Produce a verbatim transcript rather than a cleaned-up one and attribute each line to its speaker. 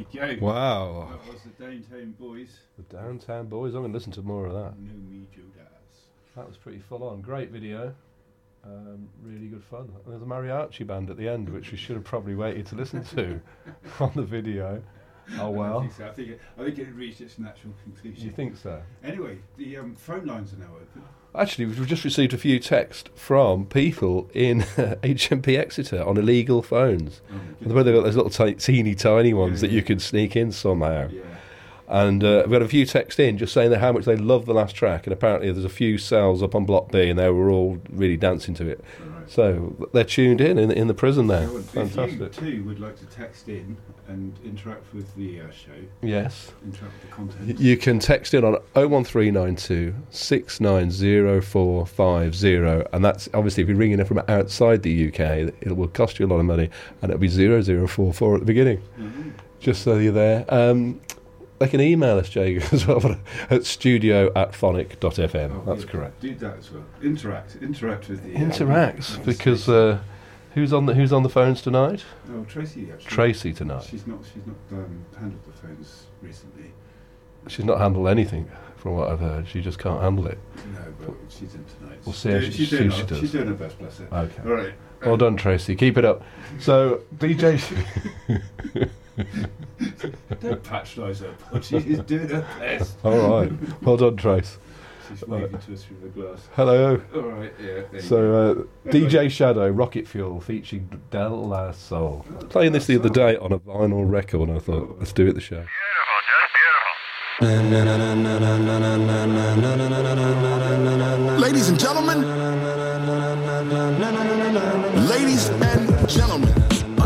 Speaker 1: you go.
Speaker 2: Wow.
Speaker 1: That was the Downtown Boys.
Speaker 2: The Downtown Boys. I'm going to listen to more of that.
Speaker 1: No Me Judas.
Speaker 2: That was pretty full on. Great video. Um, really good fun. And there's a mariachi band at the end, which we should have probably waited to listen to on the video. Oh well.
Speaker 1: I think, so. I, think it, I think it reached its natural conclusion.
Speaker 2: You think so?
Speaker 1: Anyway, the um, phone lines are now open.
Speaker 2: Actually, we've just received a few texts from people in H M P Exeter on illegal phones.
Speaker 1: Oh,
Speaker 2: the way they've got those little t- teeny tiny ones
Speaker 1: yeah,
Speaker 2: that
Speaker 1: yeah.
Speaker 2: you can sneak in somehow.
Speaker 1: Yeah.
Speaker 2: And uh, we had a few texts in just saying that how much they love the last track, and apparently there's a few cells up on Block B, and they were all really dancing to it.
Speaker 1: Right.
Speaker 2: So they're tuned in in, in the prison there.
Speaker 1: So,
Speaker 2: Fantastic.
Speaker 1: if you too would like to text in and interact with the uh, show,
Speaker 2: Yes.
Speaker 1: interact with the content,
Speaker 2: You can text in on oh one three nine two, six nine zero four five zero, and that's obviously if you're ringing in from outside the U K, it will cost you a lot of money, and it'll be zero zero four four at the beginning,
Speaker 1: mm-hmm.
Speaker 2: just so you're there. Um, they can email us, Jay, as well, at studio at phonic dot f m.
Speaker 1: Oh,
Speaker 2: That's
Speaker 1: yeah,
Speaker 2: correct.
Speaker 1: Do that as well. Interact, interact with the.
Speaker 2: Interact,
Speaker 1: Uh,
Speaker 2: because uh, who's on the who's on the phones tonight?
Speaker 1: oh, Tracy actually.
Speaker 2: Tracy tonight.
Speaker 1: She's not. She's not um, handled the phones recently.
Speaker 2: She's not handled anything, from what I've heard. She just can't handle it.
Speaker 1: No, but she's in tonight.
Speaker 2: We'll see how
Speaker 1: She's
Speaker 2: she-
Speaker 1: doing
Speaker 2: see
Speaker 1: her-
Speaker 2: she does.
Speaker 1: She's doing her best, bless her.
Speaker 2: Okay.
Speaker 1: All right.
Speaker 2: Well done, Tracy. Keep it up. So, D J...
Speaker 1: Don't patronise her, but she's doing her best.
Speaker 2: All right. Well done, Trace.
Speaker 1: She's waving to us through the glass.
Speaker 2: Hello.
Speaker 1: All right, yeah. there you go.
Speaker 2: So, uh, D J Shadow, Rocket Fuel, featuring Del La Soul. Playing this the other day on a vinyl record, and I thought, let's do it at the show.
Speaker 3: Ladies and gentlemen, ladies and gentlemen,